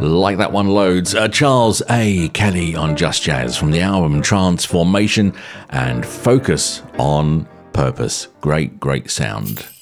Like that one loads. Charles A. Kelly on Just Jazz from the album Transformation and Focus on Purpose. Great, great sound.